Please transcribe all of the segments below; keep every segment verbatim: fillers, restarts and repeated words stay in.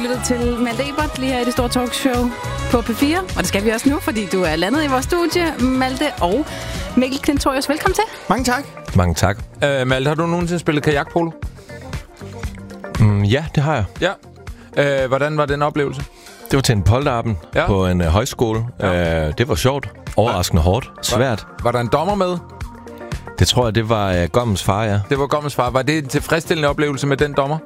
lyttet til Malte Ebert lige her i det store talkshow på P fire. Og det skal vi også nu, fordi du er landet i vores studie. Malte og Mikkel Klintorius, velkommen til. Mange tak. Mange tak. Uh, Malte, har du nogensinde spillet kajakpolo? Mm, ja, det har jeg. Ja. Uh, hvordan var den oplevelse? Det var til en polterappen ja. på en uh, højskole. Ja. Uh, det var sjovt. Overraskende ja. hårdt. Svært. Var, var der en dommer med? Det tror jeg, det var uh, Gommens far, ja. Det var Gommens far. Var det en tilfredsstillende oplevelse med den dommer?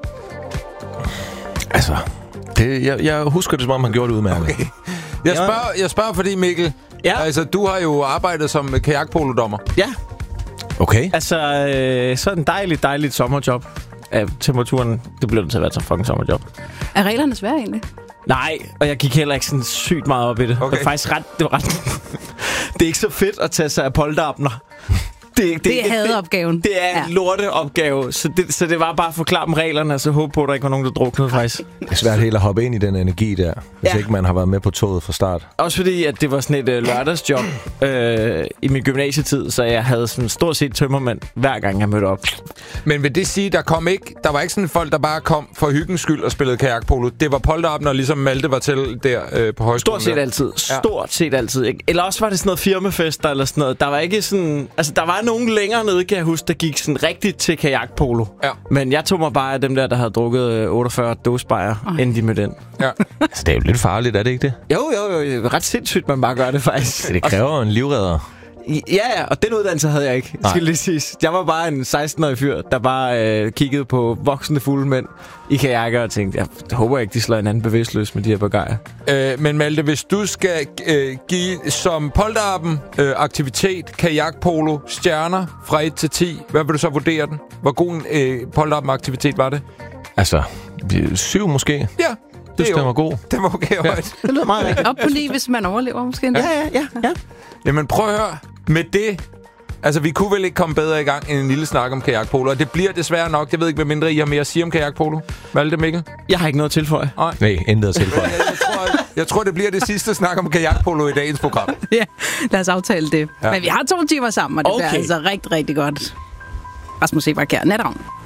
Altså, det, jeg, jeg husker det, som om han gjorde det udmærket. Okay. Jeg spørger, jeg spørger fordi, Mikkel, ja. altså, du har jo arbejdet som kajakpolodommer. Ja. Okay. Altså, øh, så en dejlig, dejligt sommerjob. Af temperaturen, det blev det til at være så fucking sommerjob. Er reglerne svære egentlig? Nej, og jeg gik heller ikke sådan sygt meget op i det. Okay. Det var faktisk ret... Det, var ret det er ikke så fedt at tage sig af polterabner. Det, det, det er hadeopgaven. Det, det er ja. en lorteopgave. Så det, så det var bare at forklare dem reglerne, og så håbe på, at der ikke var nogen, der druknede faktisk. Det er svært helt at hoppe ind i den energi der, hvis ja. ikke man har været med på toget fra start. Også fordi, at det var sådan et øh, lørdagsjob øh, i min gymnasietid, så jeg havde sådan stort set tømmermænd, hver gang jeg mødte op. Men vil det sige, der kom ikke, der var ikke sådan folk, der bare kom for hyggens skyld og spillede kajakpolo? Det var polterabner, ligesom Malte var til der øh, på højskolen? Stort set der. altid. Stort ja. set altid. Ikke? Eller også var det sådan noget firmafester eller sådan noget. Der var ikke sådan... Altså, der var nogen længere nede, kan jeg huske, der gik sådan rigtigt til kajakpolo. Ja. Men jeg tog mig bare af dem der, der havde drukket otteogfyrre dåsebajer, okay. inden de med den. Ja. Altså, det er jo lidt farligt, er det ikke det? Jo, jo, jo. Det er ret sindssygt, man bare gør det faktisk. Det kræver en livredder. Ja, ja, og den uddannelse havde jeg ikke, skal lige sige. Jeg var bare en seksten-årig fyr, der bare øh, kiggede på voksne fulde mænd i kajakker og tænkte, jeg håber ikke, de slår en anden bevidstløs med de her bagajer. Øh, men Malte, hvis du skal øh, give som polterappen øh, aktivitet, kajakpolo, stjerner fra et til ti, hvad vil du så vurdere den? Hvor god en øh, polterappen aktivitet var det? Altså, syv måske. Ja. Det synes, den var god. Det var okay højt. Ja. Det lyder meget rigtigt. Op på ni, hvis man overlever måske. Ja, ja, ja, ja. Jamen prøv at høre. Med det, altså vi kunne vel ikke komme bedre i gang end en lille snak om kajakpolo. Og det bliver desværre nok. Jeg ved ikke, hvad mindre I har mere at sige om kajakpolo. Malte, Mikkel? Jeg har ikke noget at tilføje. Nej, Nej, intet at tilføje. jeg, jeg, tror, jeg tror, det bliver det sidste snak om kajakpolo i dagens program. Ja, lad os aftale det. Ja. Men vi har to timer sammen, og det okay. bliver altså rigtig, rigtig godt. Rasmus Seberg Kjær, Natravn.